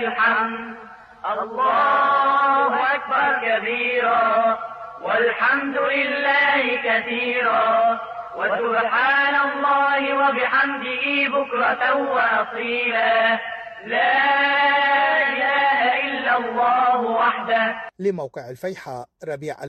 الحمد. الله أكبر كبيرا والحمد لله كثيرا وسبحان الله وبحمده بكرة وأصيلا. لا إله إلا الله وحده. لموقع الفيحاء، ربيع